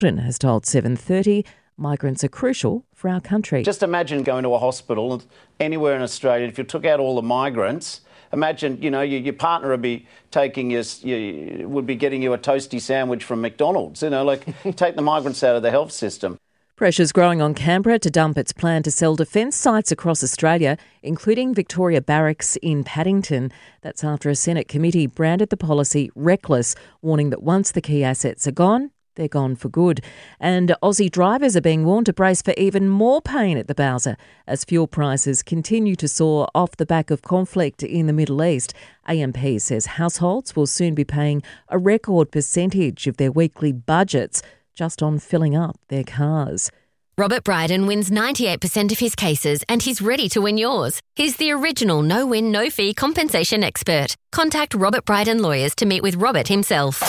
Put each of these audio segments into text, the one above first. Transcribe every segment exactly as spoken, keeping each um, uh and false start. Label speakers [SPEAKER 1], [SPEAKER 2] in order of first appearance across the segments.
[SPEAKER 1] has told seven thirty migrants are crucial for our country.
[SPEAKER 2] Just imagine going to a hospital anywhere in Australia. If you took out all the migrants, imagine, you know, your, your partner would be taking you, you, would be getting you a toasty sandwich from McDonald's. You know, like take the migrants out of the health system.
[SPEAKER 1] Pressure's growing on Canberra to dump its plan to sell defence sites across Australia, including Victoria Barracks in Paddington. That's after a Senate committee branded the policy reckless, warning that once the key assets are gone, they're gone for good. And Aussie drivers are being warned to brace for even more pain at the bowser as fuel prices continue to soar off the back of conflict in the Middle East. A M P says households will soon be paying a record percentage of their weekly budgets just on filling up their cars.
[SPEAKER 3] Robert Bryden wins ninety-eight percent of his cases and he's ready to win yours. He's the original no-win, no-fee compensation expert. Contact Robert Bryden Lawyers to meet with Robert himself.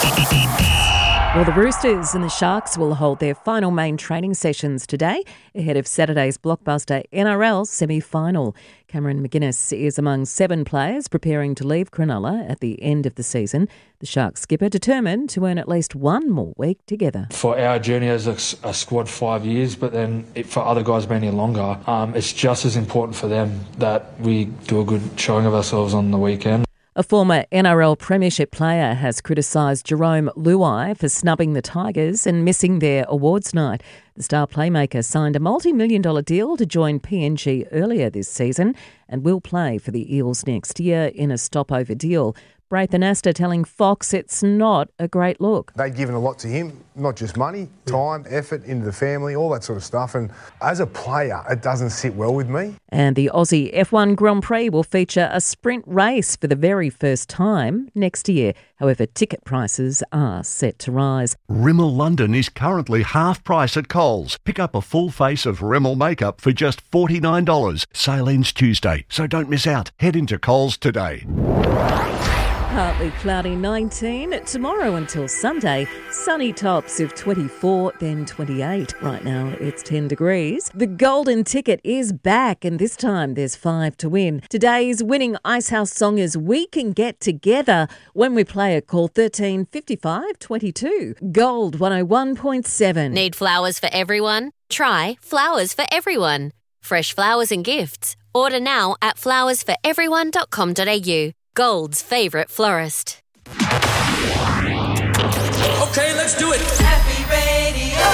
[SPEAKER 1] Well, the Roosters and the Sharks will hold their final main training sessions today ahead of Saturday's blockbuster N R L semi-final. Cameron McGuinness is among seven players preparing to leave Cronulla at the end of the season. The Sharks skipper determined to earn at least one more week together.
[SPEAKER 4] For our journey as a, a squad, five years, but then it, for other guys being here longer, um, it's just as important for them that we do a good showing of ourselves on the weekend.
[SPEAKER 1] A former N R L Premiership player has criticised Jerome Luai for snubbing the Tigers and missing their awards night. The star playmaker signed a multi-million dollar deal to join P N G earlier this season and will play for the Eels next year in a stopover deal. Braith Anasta telling Fox it's not a great look.
[SPEAKER 5] They'd given a lot to him, not just money, time, effort into the family, all that sort of stuff. And as a player, it doesn't sit well with me.
[SPEAKER 1] And the Aussie F one Grand Prix will feature a sprint race for the very first time next year. However, ticket prices are set to rise.
[SPEAKER 6] Rimmel London is currently half price at Coles. Pick up a full face of Rimmel makeup for just forty-nine dollars. Sale ends Tuesday, so don't miss out. Head into Coles today.
[SPEAKER 1] Partly cloudy nineteen, tomorrow until Sunday, sunny tops of twenty-four, then twenty-eight. Right now it's ten degrees. The golden ticket is back and this time there's five to win. Today's winning Icehouse song is We Can Get Together when we play it. Call thirteen fifty-five twenty-two. Gold one oh one point seven.
[SPEAKER 3] Need flowers for everyone? Try Flowers for Everyone. Fresh flowers and gifts. Order now at flowers for everyone dot com dot a u. Gold's favourite florist.
[SPEAKER 7] Okay, let's do it. Happy Radio.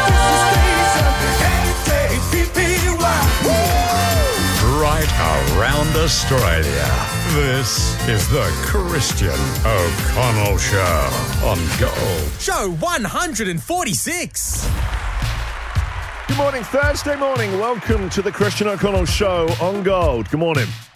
[SPEAKER 8] Right around Australia. This is the Christian O'Connell Show on Gold.
[SPEAKER 7] Show one hundred forty-six.
[SPEAKER 9] Good morning, Thursday morning. Welcome to the Christian O'Connell Show on Gold. Good morning.